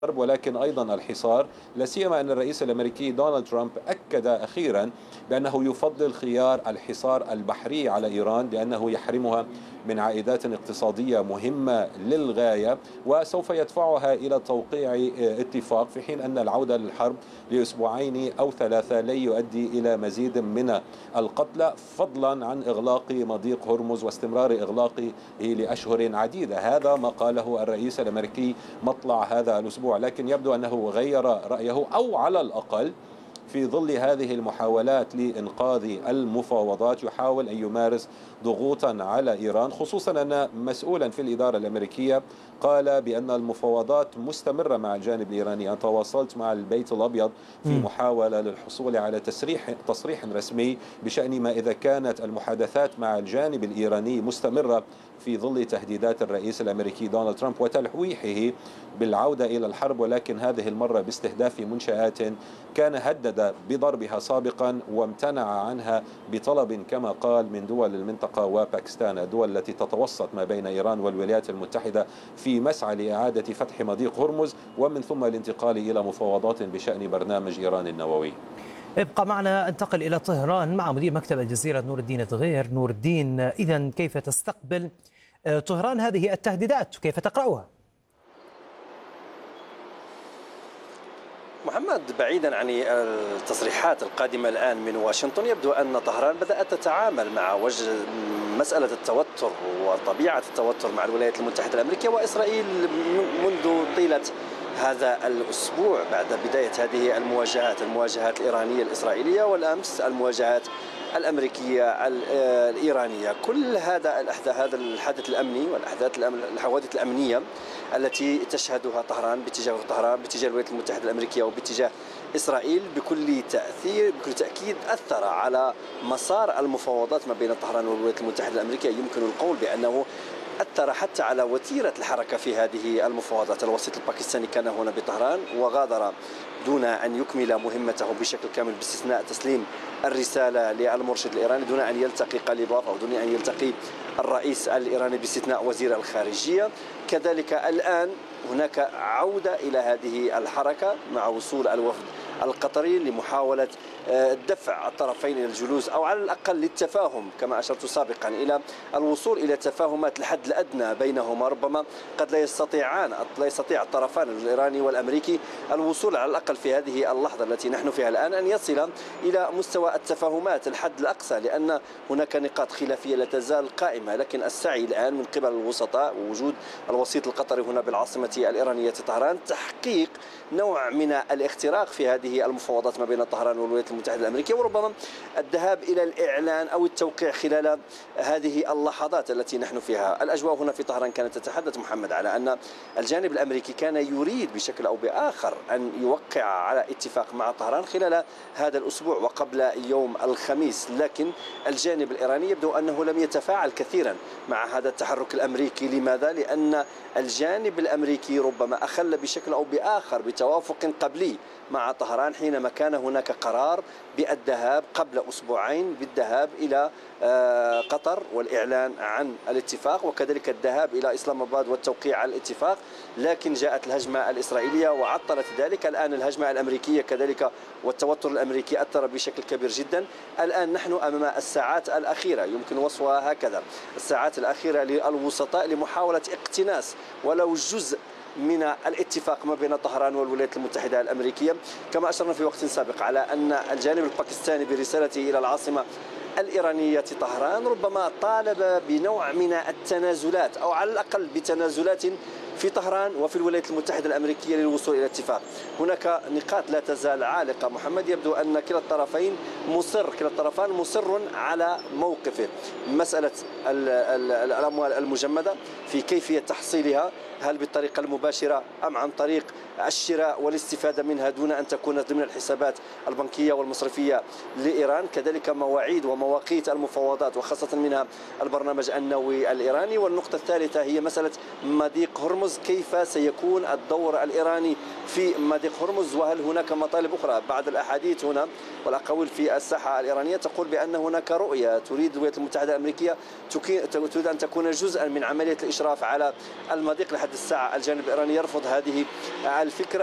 ولكن أيضا الحصار، لا سيما أن الرئيس الأمريكي دونالد ترامب أكد أخيرا بأنه يفضل خيار الحصار البحري على إيران لأنه يحرمها من عائدات اقتصادية مهمة للغاية، وسوف يدفعها إلى توقيع اتفاق، في حين أن العودة للحرب لأسبوعين أو ثلاثة لن يؤدي إلى مزيد من القتلى، فضلا عن إغلاق مضيق هرمز واستمرار إغلاقه لأشهر عديدة. هذا ما قاله الرئيس الأمريكي مطلع هذا الأسبوع، لكن يبدو أنه غير رأيه، أو على الأقل في ظل هذه المحاولات لإنقاذ المفاوضات يحاول أن يمارس ضغوطا على إيران، خصوصا أن مسؤولا في الإدارة الأمريكية قال بأن المفاوضات مستمرة مع الجانب الإيراني. أنا تواصلت مع البيت الأبيض في محاولة للحصول على تصريح رسمي بشأن ما إذا كانت المحادثات مع الجانب الإيراني مستمرة في ظل تهديدات الرئيس الأمريكي دونالد ترامب وتلويحه بالعودة إلى الحرب، ولكن هذه المرة باستهداف منشآت كان هدد بضربها سابقا وامتنع عنها بطلب كما قال من دول المنطقة وباكستان، الدول التي تتوسط ما بين إيران والولايات المتحدة في مسعى لإعادة فتح مضيق هرمز ومن ثم الانتقال إلى مفاوضات بشأن برنامج إيران النووي. ابقى معنا، انتقل إلى طهران مع مدير مكتب الجزيرة نور الدين الدغير. نور الدين، إذن كيف تستقبل طهران هذه التهديدات؟ كيف تقرأها؟ محمد، بعيدا عن التصريحات القادمة الآن من واشنطن، يبدو أن طهران بدأت تتعامل مع وجه مسألة التوتر وطبيعة التوتر مع الولايات المتحدة الأمريكية وإسرائيل منذ طيلة هذا الأسبوع، بعد بداية هذه المواجهات الإيرانية الإسرائيلية، والأمس المواجهات الأمريكية الإيرانية. كل هذا الحدث الأمني الحوادث الأمنية التي تشهدها طهران باتجاه الولايات المتحدة الأمريكية وباتجاه إسرائيل بكل تأكيد أثر على مسار المفاوضات ما بين طهران والولايات المتحدة الأمريكية. يمكن القول بأنه أثر حتى على وتيرة الحركة في هذه المفاوضات. الوسيط الباكستاني كان هنا بطهران وغادر دون أن يكمل مهمته بشكل كامل، باستثناء تسليم الرسالة للمرشد الإيراني، دون أن يلتقي قليباف أو دون أن يلتقي الرئيس الإيراني، باستثناء وزير الخارجية. كذلك الآن هناك عودة إلى هذه الحركة مع وصول الوفد القطري لمحاولة دفع الطرفين إلى الجلوس، أو على الأقل للتفاهم، كما أشرت سابقا إلى الوصول إلى تفاهمات الحد الأدنى بينهما. ربما قد لا يستطيع الطرفان الإيراني والأمريكي الوصول على الأقل في هذه اللحظة التي نحن فيها الآن أن يصل إلى مستوى التفاهمات الحد الأقصى، لأن هناك نقاط خلافية لا تزال قائمة. لكن السعي الآن من قبل الوسطاء ووجود الوسيط القطري هنا بالعاصمة الإيرانية طهران تحقيق نوع من الاختراق في هذه المفاوضات ما بين طهران والولايات المتحدة الأمريكية، وربما الذهاب إلى الإعلان أو التوقيع خلال هذه اللحظات التي نحن فيها. الأجواء هنا في طهران كانت تتحدث محمد على أن الجانب الأمريكي كان يريد بشكل أو بآخر أن يوقع على اتفاق مع طهران خلال هذا الأسبوع وقبل يوم الخميس، لكن الجانب الإيراني يبدو أنه لم يتفاعل كثيرا مع هذا التحرك الأمريكي. لماذا؟ لأن الجانب الأمريكي ربما أخل بشكل أو بآخر بتوافق قبلي مع طهران حينما كان هناك قرار بالذهاب قبل أسبوعين بالذهاب إلى قطر والإعلان عن الاتفاق، وكذلك الذهاب إلى إسلام آباد والتوقيع على الاتفاق. لكن جاءت الهجمة الإسرائيلية وعطلت ذلك. الآن الهجمة الأمريكية كذلك والتوتر الأمريكي أثر بشكل كبير جدا. الآن نحن أمام الساعات الأخيرة، يمكن وصفها هكذا، الساعات الأخيرة للوسطاء لمحاولة اقتناص ولو جزء من الاتفاق ما بين طهران والولايات المتحدة الأمريكية. كما أشرنا في وقت سابق على أن الجانب الباكستاني برسالته إلى العاصمة الإيرانية طهران ربما طالب بنوع من التنازلات، أو على الأقل بتنازلات في طهران وفي الولايات المتحدة الأمريكية للوصول إلى اتفاق. هناك نقاط لا تزال عالقة محمد. يبدو أن كلا الطرفان مصر على موقفه. مسألة الأموال المجمدة في كيفية تحصيلها، هل بالطريقة المباشرة أم عن طريق الشراء والاستفادة منها دون أن تكون ضمن الحسابات البنكية والمصرفية لإيران. كذلك مواعيد ومواقيت المفاوضات وخاصة منها البرنامج النووي الإيراني. والنقطة الثالثة هي مسألة مضيق هرمز هرمز، كيف سيكون الدور الإيراني في مضيق هرمز؟ وهل هناك مطالب أخرى؟ بعض الأحاديث هنا والأقاويل في الساحة الإيرانية تقول بأن هناك رؤية تريد الولايات المتحدة الأمريكية تريد أن تكون جزءا من عملية الإشراف على المضيق. لحد الساعة الجانب الإيراني يرفض هذه الفكرة.